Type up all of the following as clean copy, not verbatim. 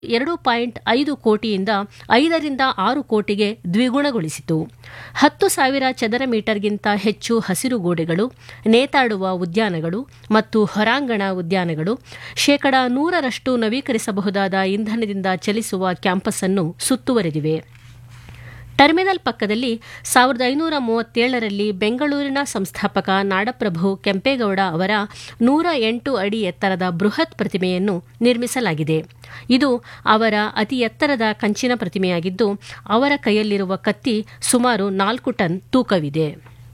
2.5 ಕೋಟಿಯಿಂದ 5 ಕೋಟಿಗೆ ದ್ವಿಗುಣಗೊಳಿಸಿತು. 10,000 ಚದರ ಮೀಟರ್ಗಿಂತ ಹೆಚ್ಚು ಹಸಿರು ಗೋಡೆಗಳು, ನೇತಾಡುವ ಉದ್ಯಾನಗಳು ಮತ್ತು ಹೊರಾಂಗಣ ಉದ್ಯಾನಗಳು, 100% ನವೀಕರಿಸಬಹುದಾದ ಇಂಧನದಿಂದ ಚಲಿಸುವ ಕ್ಯಾಂಪಸ್ ಅನ್ನು ಸುತ್ತುವರೆದಿವೆ. ಟರ್ಮಿನಲ್ ಪಕ್ಕದಲ್ಲಿ 1537ರಲ್ಲಿ ಬೆಂಗಳೂರಿನ ಸಂಸ್ಥಾಪಕ ನಾಡಪ್ರಭು ಕೆಂಪೇಗೌಡ ಅವರ 108 ಅಡಿ ಎತ್ತರದ ಬೃಹತ್ ಪ್ರತಿಮೆಯನ್ನು ನಿರ್ಮಿಸಲಾಗಿದೆ. ಇದು ಅವರ ಅತಿ ಎತ್ತರದ ಕಂಚಿನ ಪ್ರತಿಮೆಯಾಗಿದ್ದು, ಅವರ ಕೈಯಲ್ಲಿರುವ ಕತ್ತಿ ಸುಮಾರು 4 ಟನ್ ತೂಕವಿದೆ.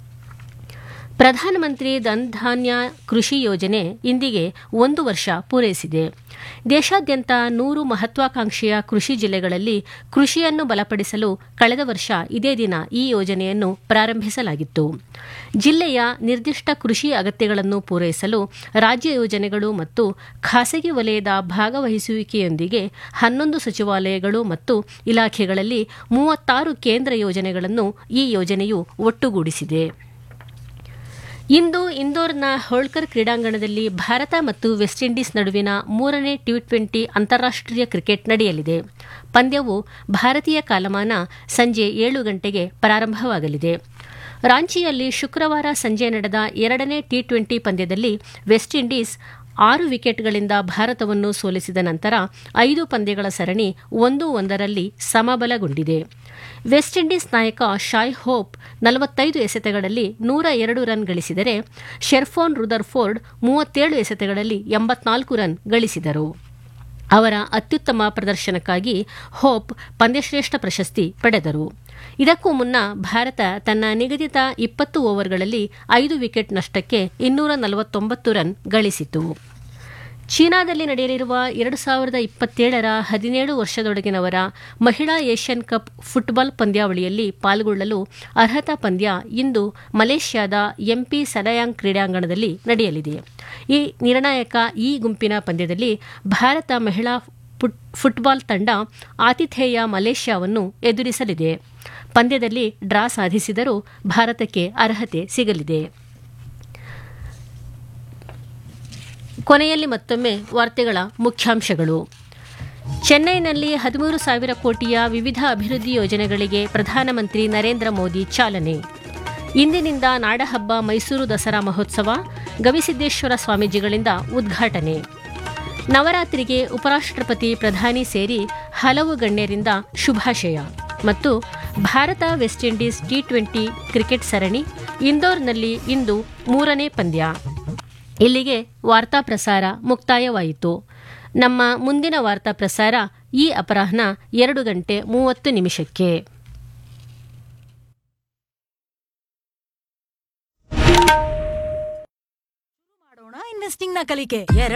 ಪ್ರಧಾನಮಂತ್ರಿ ಧನ್ಧಾನ್ಯ ಕೃಷಿ ಯೋಜನೆ ಇಂದಿಗೆ 1 ವರ್ಷ ಪೂರೈಸಿದೆ. ದೇಶಾದ್ಯಂತ 100 ಮಹತ್ವಾಕಾಂಕ್ಷೆಯ ಕೃಷಿ ಜಿಲ್ಲೆಗಳಲ್ಲಿ ಕೃಷಿಯನ್ನು ಬಲಪಡಿಸಲು ಕಳೆದ ವರ್ಷ ಇದೇ ದಿನ ಈ ಯೋಜನೆಯನ್ನು ಪ್ರಾರಂಭಿಸಲಾಗಿತ್ತು. ಜಿಲ್ಲೆಯ ನಿರ್ದಿಷ್ಟ ಕೃಷಿ ಅಗತ್ಯಗಳನ್ನು ಪೂರೈಸಲು ರಾಜ್ಯ ಯೋಜನೆಗಳು ಮತ್ತು ಖಾಸಗಿ ವಲಯದ ಭಾಗವಹಿಸುವಿಕೆಯೊಂದಿಗೆ 11 ಸಚಿವಾಲಯಗಳು ಮತ್ತು ಇಲಾಖೆಗಳಲ್ಲಿ 36 ಕೇಂದ್ರ ಯೋಜನೆಗಳನ್ನು ಈ ಯೋಜನೆಯು ಒಟ್ಟುಗೂಡಿಸಿದೆ. ಇಂದು ಇಂದೋರ್ನ ಹೋಳ್ಕರ್ ಕ್ರೀಡಾಂಗಣದಲ್ಲಿ ಭಾರತ ಮತ್ತು ವೆಸ್ಟ್ ಇಂಡೀಸ್ ನಡುವಿನ 3ನೇ T20 ಅಂತಾರಾಷ್ಟ್ರೀಯ ಕ್ರಿಕೆಟ್ ನಡೆಯಲಿದೆ. ಪಂದ್ಯವು ಭಾರತೀಯ ಕಾಲಮಾನ ಸಂಜೆ 7 ಗಂಟೆಗೆ ಪ್ರಾರಂಭವಾಗಲಿದೆ. ರಾಂಚಿಯಲ್ಲಿ ಶುಕ್ರವಾರ ಸಂಜೆ ನಡೆದ 2ನೇ T20 ಪಂದ್ಯದಲ್ಲಿ ವೆಸ್ಟ್ ಇಂಡೀಸ್ 6 ವಿಕೆಟ್ಗಳಿಂದ ಭಾರತವನ್ನು ಸೋಲಿಸಿದ ನಂತರ 5 ಪಂದ್ಯಗಳ ಸರಣಿ 1-1ರಲ್ಲಿ ಸಮಬಲಗೊಂಡಿದೆ. ವೆಸ್ಟ್ ಇಂಡೀಸ್ ನಾಯಕ ಶಾಯ್ ಹೋಪ್ 45 ಎಸೆತಗಳಲ್ಲಿ 102 ರನ್ ಗಳಿಸಿದರೆ ಶೆರ್ಫೋನ್ ರುದರ್ಫೋರ್ಡ್ 37 ಎಸೆತಗಳಲ್ಲಿ 84 ರನ್ ಗಳಿಸಿದರು. ಅವರ ಅತ್ಯುತ್ತಮ ಪ್ರದರ್ಶನಕ್ಕಾಗಿ ಹೋಪ್ ಪಂದ್ಯಶ್ರೇಷ್ಠ ಪ್ರಶಸ್ತಿ ಪಡೆದರು. ಇದಕ್ಕೂ ಮುನ್ನ ಭಾರತ ತನ್ನ ನಿಗದಿತ 20 ಓವರ್ಗಳಲ್ಲಿ 5 ವಿಕೆಟ್ ನಷ್ಟಕ್ಕೆ 249 ರನ್ ಗಳಿಸಿತು. ಚೀನಾದಲ್ಲಿ ನಡೆಯಲಿರುವ 2027ರ 17 ವರ್ಷದೊಳಗಿನವರ ಮಹಿಳಾ ಏಷ್ಯನ್ ಕಪ್ ಫುಟ್ಬಾಲ್ ಪಂದ್ಯಾವಳಿಯಲ್ಲಿ ಪಾಲ್ಗೊಳ್ಳಲು ಅರ್ಹತಾ ಪಂದ್ಯ ಇಂದು ಮಲೇಷ್ಯಾದ ಎಂಪಿ ಸಡಯಾಂಗ್ ಕ್ರೀಡಾಂಗಣದಲ್ಲಿ ನಡೆಯಲಿದೆ. ಈ ನಿರ್ಣಾಯಕ ಗುಂಪಿನ ಪಂದ್ಯದಲ್ಲಿ ಭಾರತ ಮಹಿಳಾ ಫುಟ್ಬಾಲ್ ತಂಡ ಆತಿಥೇಯ ಮಲೇಷ್ಯಾವನ್ನು ಎದುರಿಸಲಿದೆ. ಪಂದ್ಯದಲ್ಲಿ ಡ್ರಾ ಸಾಧಿಸಿದರೂ ಭಾರತಕ್ಕೆ ಅರ್ಹತೆ ಸಿಗಲಿದೆ. ಕೊನೆಯಲ್ಲಿ ಮತ್ತೊಮ್ಮೆ ವಾರ್ತೆಗಳ ಮುಖ್ಯಾಂಶಗಳು. ಚೆನ್ನೈನಲ್ಲಿ 13,000 ಕೋಟಿಯ ವಿವಿಧ ಅಭಿವೃದ್ಧಿ ಯೋಜನೆಗಳಿಗೆ ಪ್ರಧಾನಮಂತ್ರಿ ನರೇಂದ್ರ ಮೋದಿ ಚಾಲನೆ. ಇಂದಿನಿಂದ ನಾಡಹಬ್ಬ ಮೈಸೂರು ದಸರಾ ಮಹೋತ್ಸವ, ಗವಿಸಿದ್ದೇಶ್ವರ ಸ್ವಾಮೀಜಿಗಳಿಂದ ಉದ್ಘಾಟನೆ. ನವರಾತ್ರಿಗೆ ಉಪರಾಷ್ಟ್ರಪತಿ, ಪ್ರಧಾನಿ ಸೇರಿ ಹಲವು ಗಣ್ಯರಿಂದ ಶುಭಾಶಯ. ಮತ್ತು Bharat West Indies T20 cricket ಸರಣಿ, ಇಂದೋರ್ನಲ್ಲಿ ಇಂದು 3ನೇ ಪಂದ್ಯ. ಇಲ್ಲಿಗೆ ವಾರ್ತಾ ಪ್ರಸಾರ ಮುಕ್ತಾಯವಾಯಿತು. ನಮ್ಮ ಮುಂದಿನ ವಾರ್ತಾ ಪ್ರಸಾರ ಈ ಅಪರಾಹ್ನ 2:30 ಮಾಡೋಣ ಇನ್ವೆಸ್ಟಿಂಗ್ ನ ಕಲಿಕೆ.